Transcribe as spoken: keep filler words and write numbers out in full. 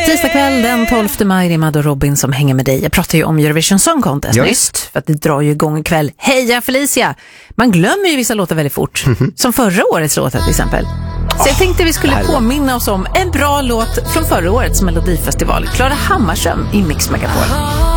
Tisdag kväll den tolfte maj, det är Madde och Robin som hänger med dig. Jag pratade ju om Eurovision Song Contest ja. nyss, för att det drar ju igång ikväll. Heja Felicia! Man glömmer ju vissa låtar väldigt fort, mm-hmm. som förra årets låtar till exempel. Så jag tänkte vi skulle påminna oss om en bra låt från förra årets Melodifestival. Klara Hammarström i Mix Megapol.